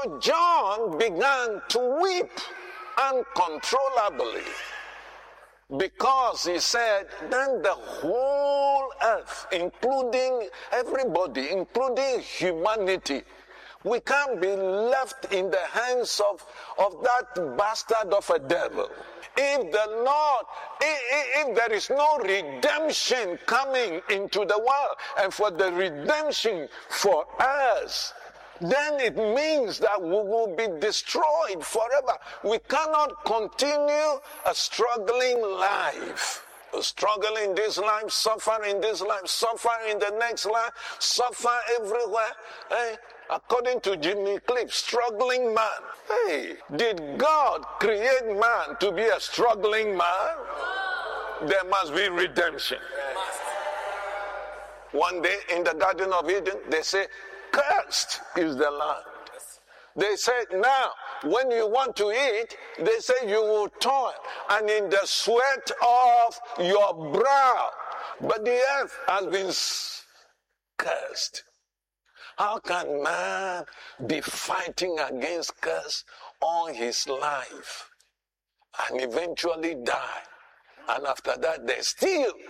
So John began to weep uncontrollably, because he said, then the whole earth, including everybody, including humanity, we can't be left in the hands of that bastard of a devil. If the Lord, if there is no redemption coming into the world, and for the redemption for us, then it means that we will be destroyed forever. We cannot continue a struggling life. Struggle in this life, suffer in this life, suffer in the next life, suffer everywhere. Hey, according to Jimmy Cliff, struggling man. Hey, did God create man to be a struggling man? There must be redemption. One day in the Garden of Eden, they say, cursed is the land. They said, now, when you want to eat, they say you will toil, and in the sweat of your brow. But the earth has been cursed. How can man be fighting against curse all his life and eventually die? And after that, they still